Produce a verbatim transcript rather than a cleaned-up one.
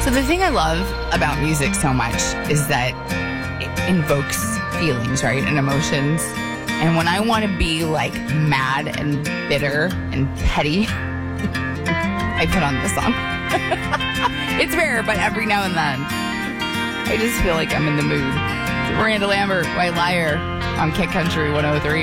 So the thing I love about music so much is that it invokes feelings, right, and emotions. And when I want to be like mad and bitter and petty, I put on this song. It's rare, but every now and then, I just feel like I'm in the mood. Miranda Lambert, White Liar, on Kick Country one oh three.